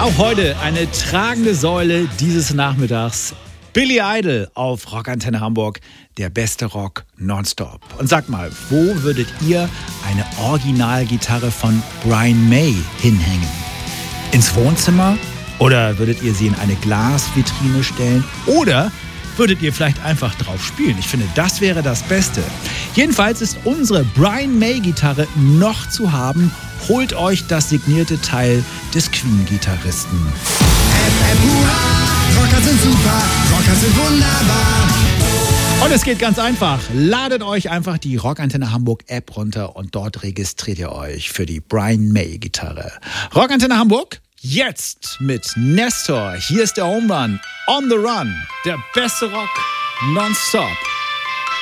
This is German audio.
Auch heute eine tragende Säule dieses Nachmittags. Billy Idol auf Rockantenne Hamburg, der beste Rock nonstop. Und sag mal, wo würdet ihr eine Originalgitarre von Brian May hinhängen? Ins Wohnzimmer? Oder würdet ihr sie in eine Glasvitrine stellen? Oder würdet ihr vielleicht einfach drauf spielen? Ich finde, das wäre das Beste. Jedenfalls ist unsere Brian May Gitarre noch zu haben. Holt euch das signierte Teil des Queen-Gitarristen. Rocker sind super, Rocker sind wunderbar. Und es geht ganz einfach. Ladet euch einfach die Rockantenne Hamburg App runter und dort registriert ihr euch für die Brian May Gitarre. Rockantenne Hamburg, jetzt mit Nestor. Hier ist der Home Run, On the Run, der beste Rock nonstop.